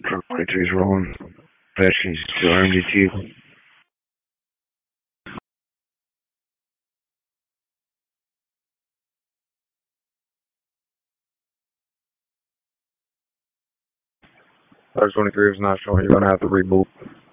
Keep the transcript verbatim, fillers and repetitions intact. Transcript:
Truck twenty-three is rolling. Pedestrians to R M D T. Truck twenty-three is not showing. You're gonna have to reboot.